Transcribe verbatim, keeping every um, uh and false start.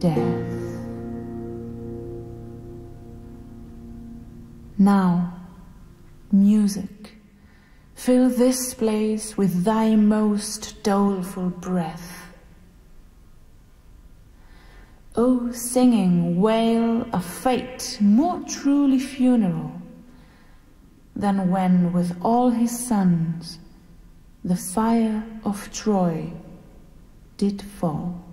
death. Now, music, fill this place with thy most doleful breath. O singing wail a fate more truly funeral than when with all his sons the fire of Troy did fall.